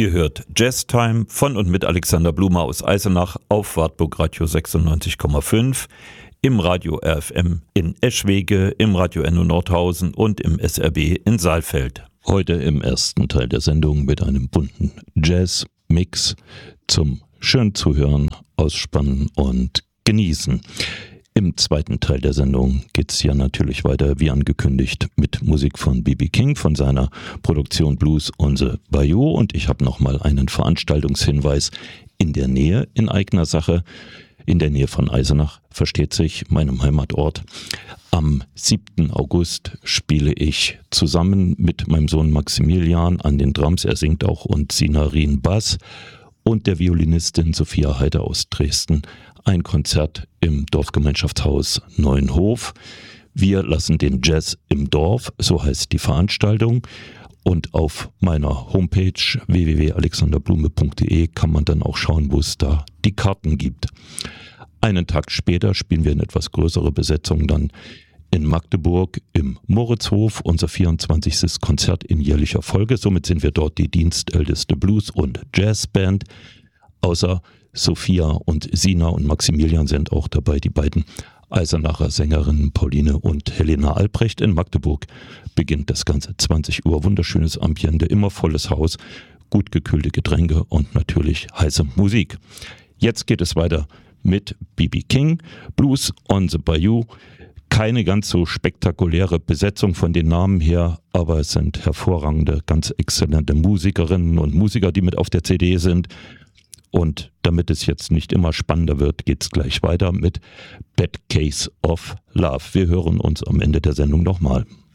Ihr hört Jazztime von und mit Alexander Blume aus Eisenach auf Wartburg Radio 96,5, im Radio RFM in Eschwege, im Radio Enno Nordhausen und im SRB in Saalfeld. Heute im ersten Teil der Sendung mit einem bunten Jazz-Mix zum schön Zuhören, Ausspannen und Genießen. Im zweiten Teil der Sendung geht's ja natürlich weiter, wie angekündigt, mit Musik von B.B. King von seiner Produktion Blues on the Bayou. Und ich habe nochmal einen Veranstaltungshinweis in der Nähe, in eigener Sache, in der Nähe von Eisenach, versteht sich, meinem Heimatort. Am 7. August spiele ich zusammen mit meinem Sohn Maximilian an den Drums, er singt auch, und Sinarin Bass, und der Violinistin Sophia Heider aus Dresden ein Konzert im Dorfgemeinschaftshaus Neuenhof. Wir lassen den Jazz im Dorf, so heißt die Veranstaltung. Und auf meiner Homepage www.alexanderblume.de kann man dann auch schauen, wo es da die Karten gibt. Einen Tag später spielen wir eine etwas größere Besetzung dann in Magdeburg im Moritzhof, unser 24. Konzert in jährlicher Folge. Somit sind wir dort die dienstälteste Blues- und Jazzband. Außer Sophia und Sina und Maximilian sind auch dabei, die beiden Eisenacher Sängerinnen Pauline und Helena Albrecht. In Magdeburg beginnt das Ganze 20 Uhr. Wunderschönes Ambiente, immer volles Haus, gut gekühlte Getränke und natürlich heiße Musik. Jetzt geht es weiter mit B.B. King, Blues on the Bayou. Keine ganz so spektakuläre Besetzung von den Namen her, aber es sind hervorragende, ganz exzellente Musikerinnen und Musiker, die mit auf der CD sind. Und damit es jetzt nicht immer spannender wird, geht's gleich weiter mit Bad Case of Love. Wir hören uns am Ende der Sendung nochmal.